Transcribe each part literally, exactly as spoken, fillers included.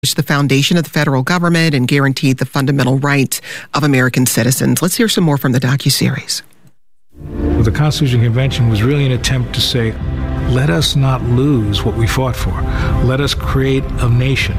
the foundation of the federal government and guaranteed the fundamental rights of American citizens. Let's hear some more from the docuseries. Well, the Constitutional Convention was really an attempt to say, let us not lose what we fought for. Let us create a nation.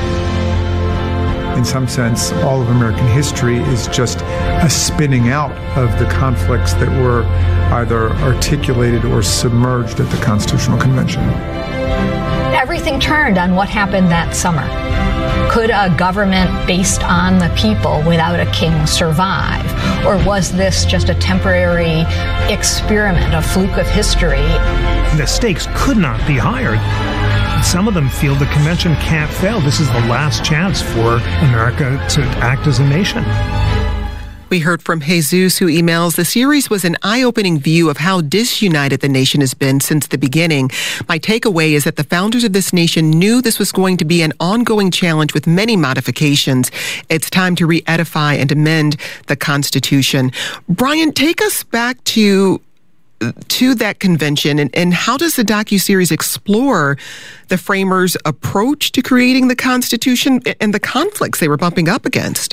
In some sense, all of American history is just a spinning out of the conflicts that were either articulated or submerged at the Constitutional Convention. Everything turned on what happened that summer. Could a government based on the people without a king survive? Or was this just a temporary experiment, a fluke of history? The stakes could not be higher. Some of them feel the convention can't fail. This is the last chance for America to act as a nation. We heard from Jesus, who emails, the series was an eye-opening view of how disunited the nation has been since the beginning. My takeaway is that the founders of this nation knew this was going to be an ongoing challenge with many modifications. It's time to re-edify and amend the Constitution. Brian, take us back to to that convention, and, and how does the docuseries explore the framers' approach to creating the Constitution and the conflicts they were bumping up against?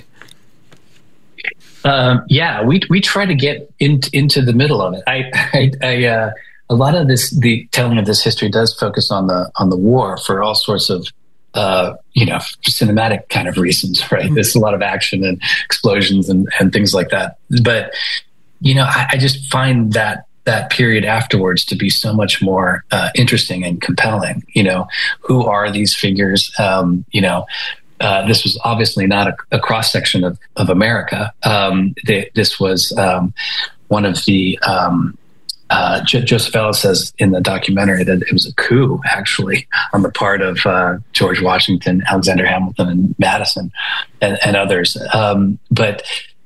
Um, yeah, we we try to get in, into the middle of it. I, I, I uh, a lot of this, the telling of this history does focus on the on the war for all sorts of uh, you know cinematic kind of reasons, right? Mm-hmm. There's a lot of action and explosions and, and things like that. But you know, I, I just find that that period afterwards to be so much more uh, interesting and compelling. You know, who are these figures? Um, you know. Uh, this was obviously not a, a cross-section of, of America. Um, they, this was um, one of the, um, uh, J- Joseph Ellis says in the documentary that it was a coup, actually, on the part of uh, George Washington, Alexander Hamilton, and Madison, and, and others. Um, but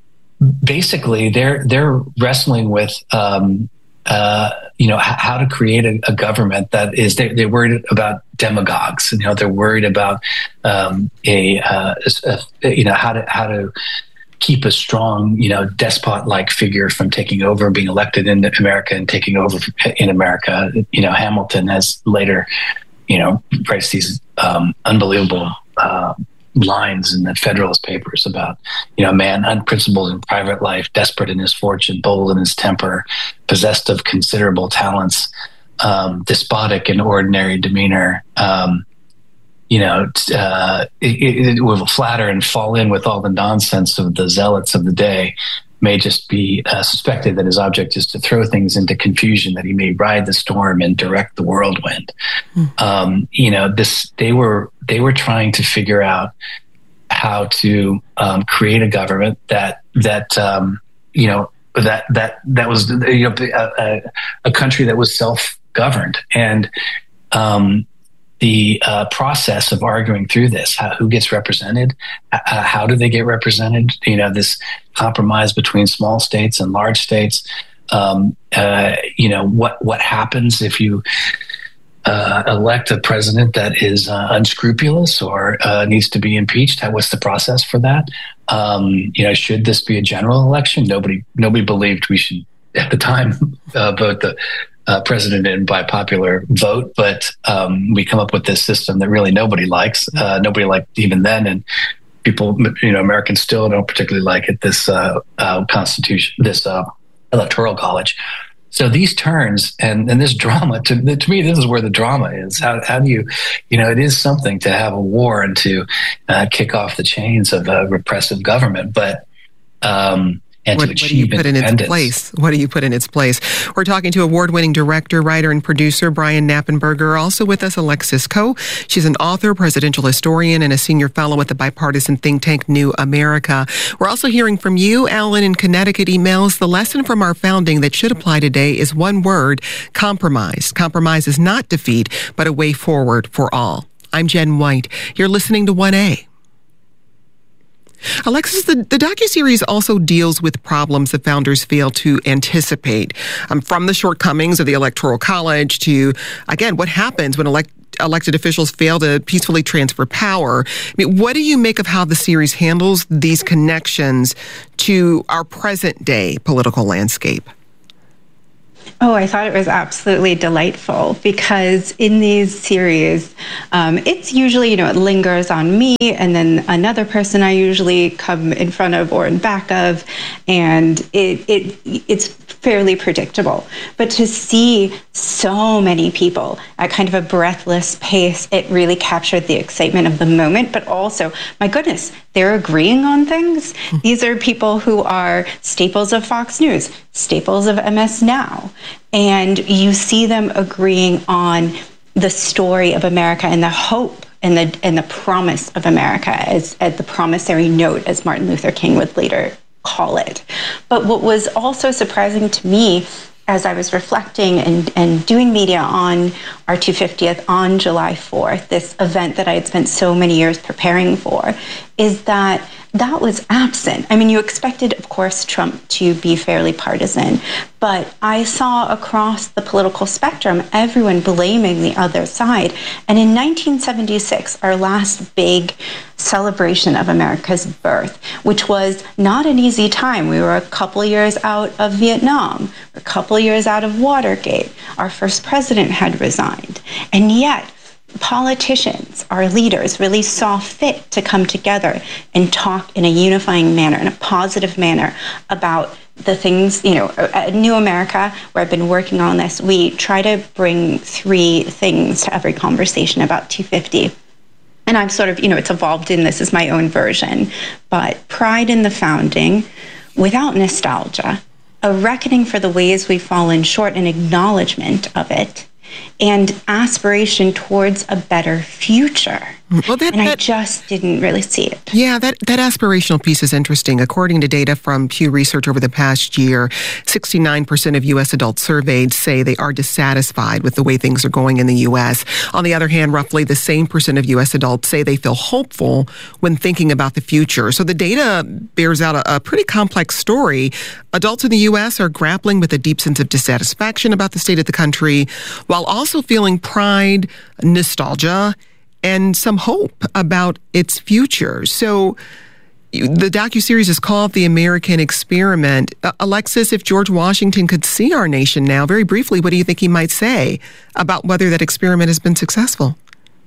basically, they're they're wrestling with um, uh, you know, h- how to create a, a government that is, they, they're worried about demagogues, and, you know, they're worried about, um, a, uh, a, you know, how to, how to keep a strong, you know, despot-like figure from taking over, being elected in America and taking over in America. You know, Hamilton has later, you know, writes these, um, unbelievable, uh, lines in the Federalist Papers about, you know, man unprincipled in private life, desperate in his fortune, bold in his temper, possessed of considerable talents, um, despotic in ordinary demeanor, um, you know, uh, it, it will flatter and fall in with all the nonsense of the zealots of the day, may just be uh, suspected that his object is to throw things into confusion, that he may ride the storm and direct the whirlwind. Mm. Um, you know, this, they were, they were trying to figure out how to um, create a government that, that, um, you know, that, that, that was, you know, a, a country that was self-governed. And, um, the uh, process of arguing through this, how, who gets represented, uh, how do they get represented? You know, this compromise between small states and large states. Um, uh, you know, what what happens if you uh, elect a president that is uh, unscrupulous or uh, needs to be impeached? How, what's the process for that? Um, you know, should this be a general election? Nobody nobody believed we should at the time uh, vote the Uh, president in by popular vote, but um, we come up with this system that really nobody likes. Uh, nobody liked even then, and people, you know, Americans still don't particularly like it. This uh, uh, constitution, this uh, electoral college. So these turns and, and this drama, to, to me, this is where the drama is. How, how do you, you know, it is something to have a war and to uh, kick off the chains of a repressive government, but. Um, And what, to achieve what do you put in its place? What do you put in its place? We're talking to award-winning director, writer, and producer Brian Knappenberger. Also with us, Alexis Coe. She's an author, presidential historian, and a senior fellow at the bipartisan think tank New America. We're also hearing from you. Alan in Connecticut emails, the lesson from our founding that should apply today is one word: compromise. Compromise is not defeat, but a way forward for all. I'm Jen White. You're listening to one A. Alexis, the, the docuseries also deals with problems the founders failed to anticipate, um, from the shortcomings of the Electoral College to, again, what happens when elect, elected officials fail to peacefully transfer power. I mean, what do you make of how the series handles these connections to our present-day political landscape? Oh, I thought it was absolutely delightful because in these series, um, it's usually, you know, it lingers on me and then another person I usually come in front of or in back of, and it it it's fairly predictable. But to see so many people at kind of a breathless pace, it really captured the excitement of the moment, but also, my goodness, they're agreeing on things. These are people who are staples of Fox News, staples of M S Now. And you see them agreeing on the story of America and the hope and the and the promise of America, as, as the promissory note, as Martin Luther King would later call it. But what was also surprising to me as I was reflecting and, and doing media on our two hundred fiftieth on July fourth, this event that I had spent so many years preparing for, is that that was absent. I mean, you expected, of course, Trump to be fairly partisan, but I saw across the political spectrum everyone blaming the other side. And in nineteen seventy-six, our last big celebration of America's birth, which was not an easy time. We were a couple years out of Vietnam, a couple years out of Watergate. Our first president had resigned. And yet, politicians, our leaders, really saw fit to come together and talk in a unifying manner, in a positive manner, about the things, you know, at New America, where I've been working on this, we try to bring three things to every conversation about two fifty. And I've sort of, you know, it's evolved in this as my own version, but pride in the founding without nostalgia, a reckoning for the ways we've fallen short, an acknowledgement of it, and aspiration towards a better future. Well, that, and I that, just didn't really see it. Yeah, that, that aspirational piece is interesting. According to data from Pew Research over the past year, sixty-nine percent of U S adults surveyed say they are dissatisfied with the way things are going in the U S. On the other hand, roughly the same percent of U S adults say they feel hopeful when thinking about the future. So the data bears out a, a pretty complex story. Adults in the U S are grappling with a deep sense of dissatisfaction about the state of the country, while also feeling pride, nostalgia, and some hope about its future. So the docuseries is called The American Experiment. Uh, Alexis, if George Washington could see our nation now, very briefly, what do you think he might say about whether that experiment has been successful?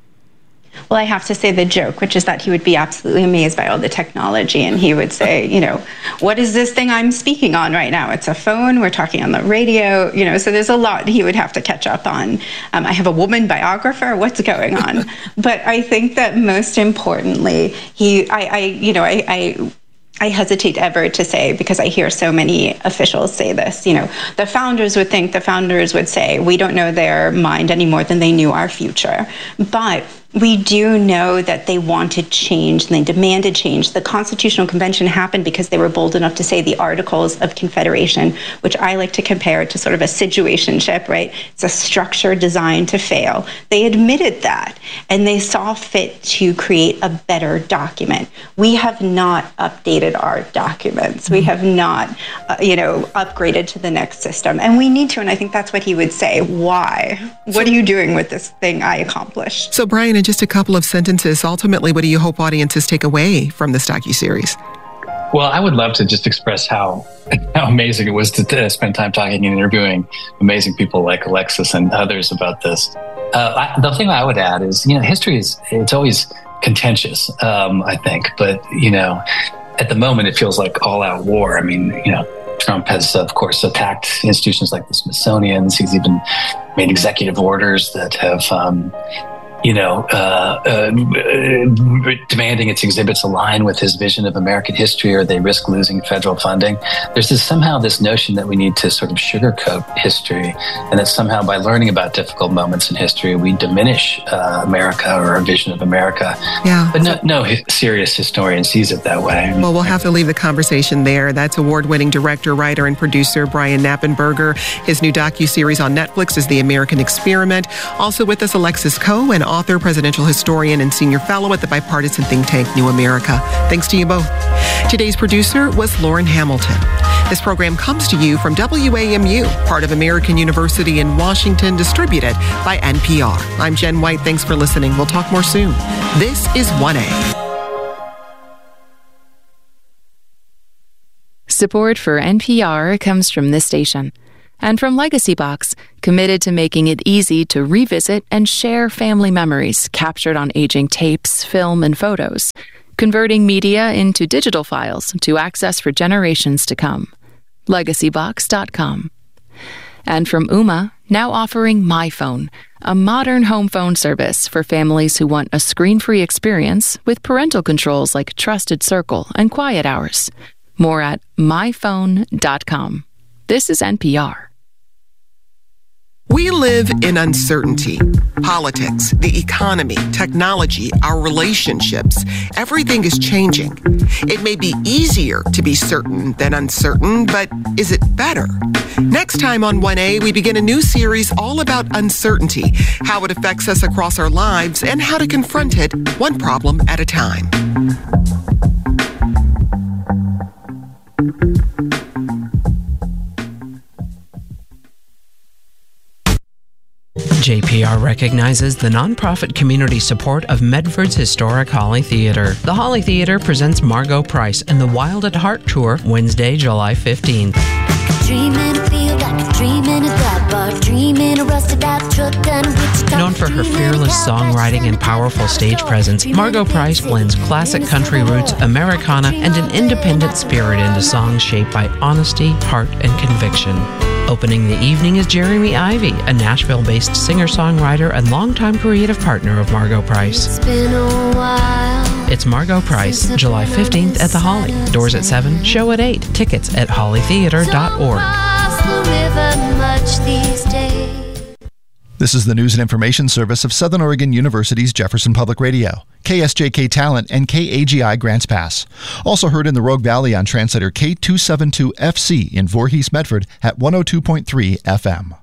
Well, I have to say the joke, which is that he would be absolutely amazed by all the technology. And he would say, you know, what is this thing I'm speaking on right now? It's a phone. We're talking on the radio. You know, so there's a lot he would have to catch up on. Um, I have a woman biographer. What's going on? But I think that most importantly, he, I, I you know, I, I I hesitate ever to say, because I hear so many officials say this, you know, the founders would think, the founders would say, we don't know their mind any more than they knew our future. But we do know that they wanted change and they demanded change. The Constitutional Convention happened because they were bold enough to say the Articles of Confederation, which I like to compare to sort of a situationship, right? It's a structure designed to fail. They admitted that, and they saw fit to create a better document. We have not updated our documents. We have not, uh, you know, upgraded to the next system. And we need to, and I think that's what he would say. Why? What are you doing with this thing I accomplished? So, Brian, in just a couple of sentences, ultimately, what do you hope audiences take away from this docuseries? Well, I would love to just express how how amazing it was to uh, spend time talking and interviewing amazing people like Alexis and others about this. Uh, I, the thing I would add is, you know, history is, it's always contentious, um, I think. But, you know, at the moment, it feels like all-out war. I mean, you know, Trump has, of course, attacked institutions like the Smithsonian. He's even made executive orders that have, um, you know, uh, uh, demanding its exhibits align with his vision of American history, or they risk losing federal funding. There's this, somehow this notion that we need to sort of sugarcoat history, and that somehow by learning about difficult moments in history, we diminish uh, America or our vision of America. Yeah. But no, no serious historian sees it that way. Well, we'll have to leave the conversation there. That's award-winning director, writer, and producer Brian Knappenberger. His new docuseries on Netflix is The American Experiment. Also with us, Alexis Coe, and author, presidential historian, and senior fellow at the bipartisan think tank New America. Thanks to you both. Today's producer was Lauren Hamilton. This program comes to you from W A M U, part of American University in Washington, distributed by N P R. I'm Jen White. Thanks for listening. We'll talk more soon. This is one A. Support for N P R comes from this station. And from Legacy Box, committed to making it easy to revisit and share family memories captured on aging tapes, film, and photos, converting media into digital files to access for generations to come. legacy box dot com. And from Ooma, now offering MyPhone, a modern home phone service for families who want a screen-free experience with parental controls like Trusted Circle and Quiet Hours. More at my phone dot com. This is N P R. We live in uncertainty. Politics, the economy, technology, our relationships, everything is changing. It may be easier to be certain than uncertain, but is it better? Next time on one A, we begin a new series all about uncertainty, how it affects us across our lives, and how to confront it one problem at a time. J P R recognizes the nonprofit community support of Medford's historic Holly Theater. The Holly Theater presents Margot Price and the Wild at Heart Tour Wednesday, July fifteenth. Known for her fearless songwriting and powerful stage presence, Margot Price blends classic country roots, Americana, and an independent spirit into songs shaped by honesty, heart, and conviction. Opening the evening is Jeremy Ivy, a Nashville-based singer-songwriter and longtime creative partner of Margot Price. It's been a while. It's Margot Price, July fifteenth at the Holly. Doors at seven, show at eight. Tickets at holly theater dot org. This is the News and Information Service of Southern Oregon University's Jefferson Public Radio, K S J K Talent, and K A G I Grants Pass. Also heard in the Rogue Valley on translator K two seventy-two F C in Voorhees, Medford at one oh two point three F M.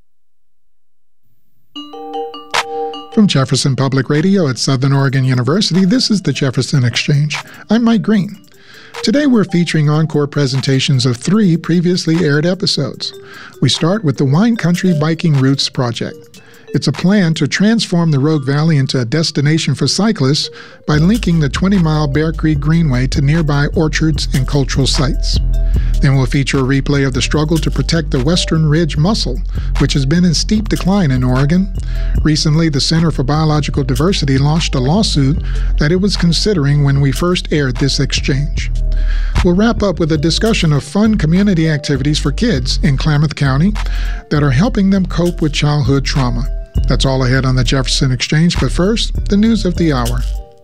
From Jefferson Public Radio at Southern Oregon University, this is the Jefferson Exchange. I'm Mike Green. Today we're featuring encore presentations of three previously aired episodes. We start with the Wine Country Biking Routes Project. It's a plan to transform the Rogue Valley into a destination for cyclists by linking the twenty-mile Bear Creek Greenway to nearby orchards and cultural sites. Then we'll feature a replay of the struggle to protect the Western Ridge mussel, which has been in steep decline in Oregon. Recently, the Center for Biological Diversity launched a lawsuit that it was considering when we first aired this exchange. We'll wrap up with a discussion of fun community activities for kids in Klamath County that are helping them cope with childhood trauma. That's all ahead on the Jefferson Exchange, but first, the news of the hour.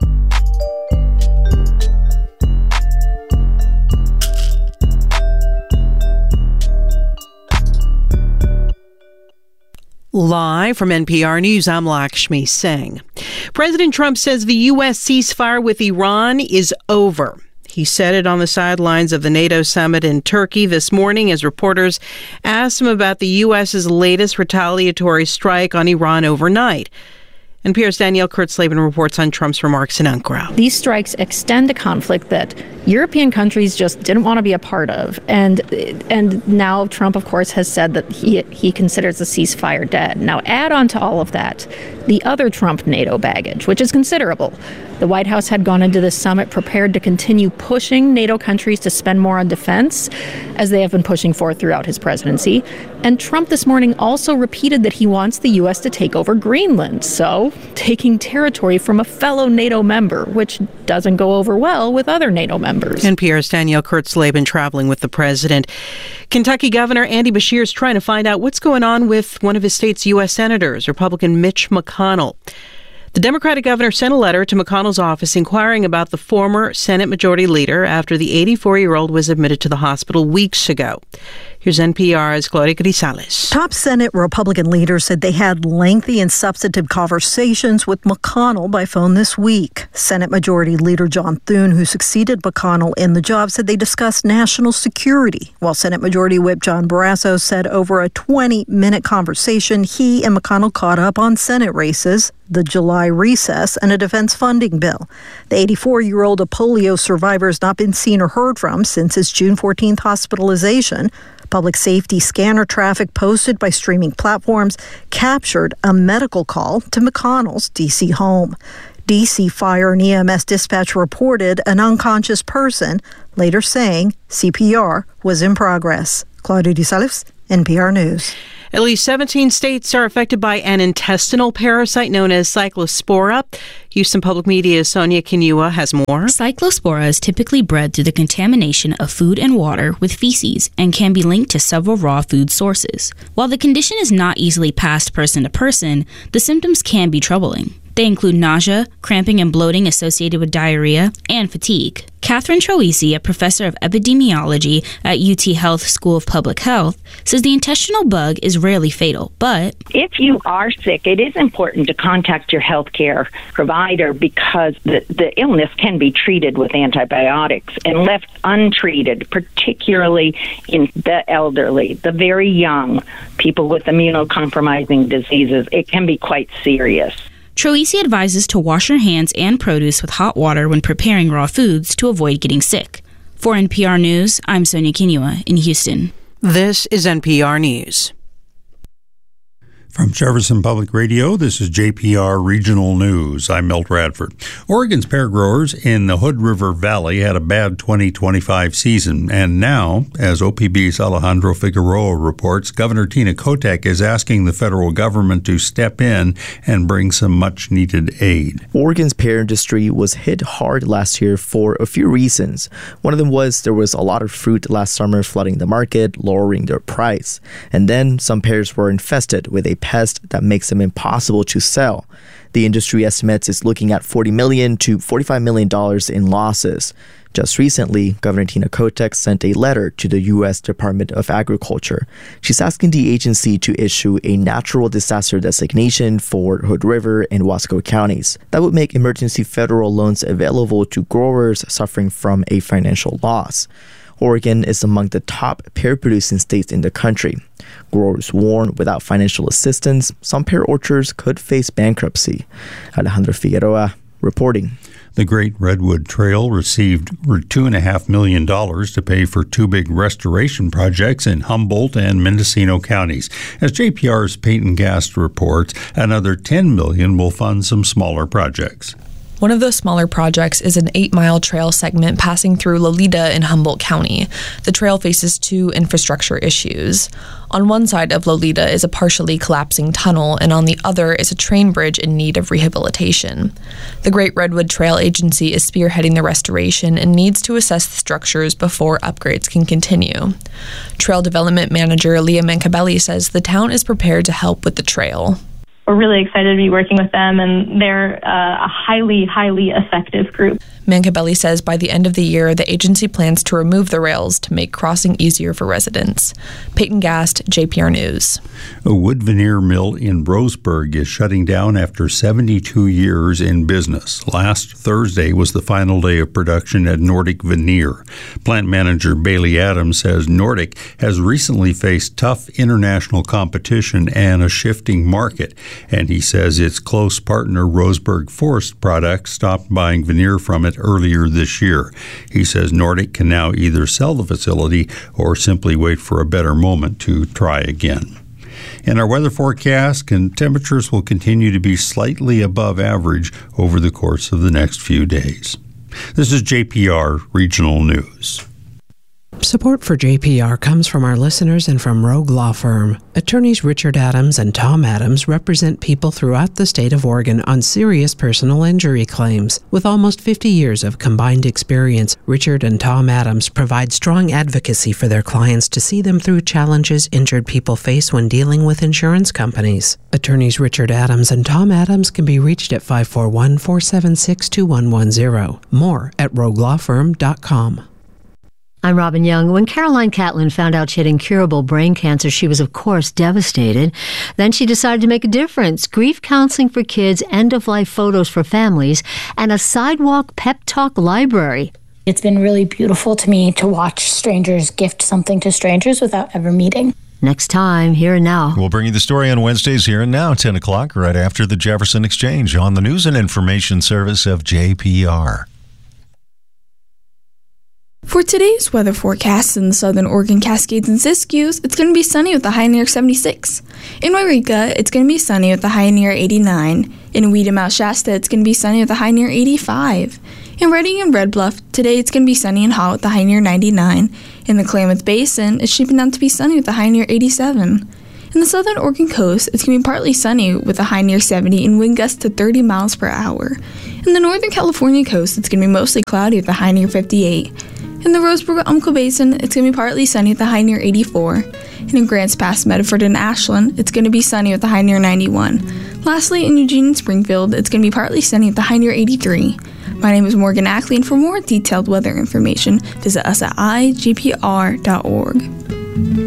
Live from N P R News, I'm Lakshmi Singh. President Trump says the U S ceasefire with Iran is over. He said it on the sidelines of the NATO summit in Turkey this morning as reporters asked him about the U S's latest retaliatory strike on Iran overnight. N P R's Danielle Kurtzleben reports on Trump's remarks in Ankara. These strikes extend a conflict that European countries just didn't want to be a part of. And and now Trump, of course, has said that he he considers the ceasefire dead. Now, add on to all of that the other Trump NATO baggage, which is considerable. The White House had gone into this summit prepared to continue pushing NATO countries to spend more on defense, as they have been pushing for throughout his presidency. And Trump this morning also repeated that he wants the U S to take over Greenland. So, taking territory from a fellow NATO member, which doesn't go over well with other NATO members. N P R's Danielle Kurtzleben traveling with the president. Kentucky Governor Andy Beshear is trying to find out what's going on with one of his state's U S senators, Republican Mitch McConnell. The Democratic governor sent a letter to McConnell's office inquiring about the former Senate Majority Leader after the eighty-four-year-old was admitted to the hospital weeks ago. Here's N P R's Gloria Grisales. Top Senate Republican leaders said they had lengthy and substantive conversations with McConnell by phone this week. Senate Majority Leader John Thune, who succeeded McConnell in the job, said they discussed national security, while Senate Majority Whip John Barrasso said over a twenty-minute conversation, he and McConnell caught up on Senate races, the July recess, and a defense funding bill. The eighty-four-year-old, a polio survivor, has not been seen or heard from since his June fourteenth hospitalization. Public safety scanner traffic posted by streaming platforms captured a medical call to McConnell's D C home. D C Fire and E M S dispatch reported an unconscious person, later saying C P R was in progress. Claudia DeSalles, N P R News. At least seventeen states are affected by an intestinal parasite known as Cyclospora. Houston Public Media's Sonia Kinua has more. Cyclospora is typically bred through the contamination of food and water with feces and can be linked to several raw food sources. While the condition is not easily passed person to person, the symptoms can be troubling. They include nausea, cramping and bloating associated with diarrhea, and fatigue. Catherine Troisi, a professor of epidemiology at U T Health School of Public Health, says the intestinal bug is rarely fatal, but if you are sick, it is important to contact your healthcare provider because the, the illness can be treated with antibiotics, and left untreated, particularly in the elderly, the very young, people with immunocompromising diseases, it can be quite serious. Troisi advises to wash your hands and produce with hot water when preparing raw foods to avoid getting sick. For N P R News, I'm Sonia Kinua in Houston. This is N P R News. From Jefferson Public Radio, this is J P R Regional News. I'm Milt Radford. Oregon's pear growers in the Hood River Valley had a bad twenty twenty-five season, and now, as O P B's Alejandro Figueroa reports, Governor Tina Kotek is asking the federal government to step in and bring some much-needed aid. Oregon's pear industry was hit hard last year for a few reasons. One of them was there was a lot of fruit last summer flooding the market, lowering their price. And then some pears were infested with a pest that makes them impossible to sell. The industry estimates it's looking at forty million dollars to forty-five million dollars in losses. Just recently, Governor Tina Kotek sent a letter to the U S Department of Agriculture. She's asking the agency to issue a natural disaster designation for Hood River and Wasco counties. That would make emergency federal loans available to growers suffering from a financial loss. Oregon is among the top pear-producing states in the country. Growers warn without financial assistance, some pear orchards could face bankruptcy. Alejandro Figueroa reporting. The Great Redwood Trail received two point five million dollars to pay for two big restoration projects in Humboldt and Mendocino counties. As J P R's Peyton Gast reports, another ten million dollars will fund some smaller projects. One of those smaller projects is an eight-mile trail segment passing through Lolita in Humboldt County. The trail faces two infrastructure issues. On one side of Lolita is a partially collapsing tunnel, and on the other is a train bridge in need of rehabilitation. The Great Redwood Trail Agency is spearheading the restoration and needs to assess the structures before upgrades can continue. Trail Development Manager Leah Mancabelli says the town is prepared to help with the trail. We're really excited to be working with them, and they're uh, a highly, highly effective group. Mancabelli says by the end of the year, the agency plans to remove the rails to make crossing easier for residents. Peyton Gast, J P R News. A wood veneer mill in Roseburg is shutting down after seventy-two years in business. Last Thursday was the final day of production at Nordic Veneer. Plant manager Bailey Adams says Nordic has recently faced tough international competition and a shifting market, and he says its close partner Roseburg Forest Products stopped buying veneer from it earlier this year. He says Nordic can now either sell the facility or simply wait for a better moment to try again. In our weather forecast, temperatures will continue to be slightly above average over the course of the next few days. This is J P R Regional News. Support for J P R comes from our listeners and from Rogue Law Firm. Attorneys Richard Adams and Tom Adams represent people throughout the state of Oregon on serious personal injury claims. With almost fifty years of combined experience, Richard and Tom Adams provide strong advocacy for their clients to see them through challenges injured people face when dealing with insurance companies. Attorneys Richard Adams and Tom Adams can be reached at five four one, four seven six, two one one zero. More at rogue law firm dot com. I'm Robin Young. When Caroline Catlin found out she had incurable brain cancer, she was, of course, devastated. Then she decided to make a difference. Grief counseling for kids, end-of-life photos for families, and a sidewalk pep talk library. It's been really beautiful to me to watch strangers gift something to strangers without ever meeting. Next time, Here and Now. We'll bring you the story on Wednesdays, Here and Now, ten o'clock, right after the Jefferson Exchange on the News and Information Service of J P R. For today's weather forecast in the southern Oregon Cascades and Siskiyous, it's going to be sunny with a high near seventy-six. In Wairika, it's going to be sunny with a high near eighty-nine. In Weedon, Mount Shasta, it's going to be sunny with a high near eighty-five. In Redding and Red Bluff, today it's going to be sunny and hot with a high near ninety-nine. In the Klamath Basin, it's shaping out to be sunny with a high near eighty-seven. In the southern Oregon coast, it's going to be partly sunny with a high near seventy and wind gusts to thirty miles per hour. In the northern California coast, it's going to be mostly cloudy with a high near fifty-eight. In the Roseburg-Umpqua Basin, it's going to be partly sunny with a high near eighty-four. And in Grants Pass, Medford, and Ashland, it's going to be sunny with a high near ninety-one. Lastly, in Eugene and Springfield, it's going to be partly sunny with a high near eighty-three. My name is Morgan Ackley, and for more detailed weather information, visit us at I G P R dot org.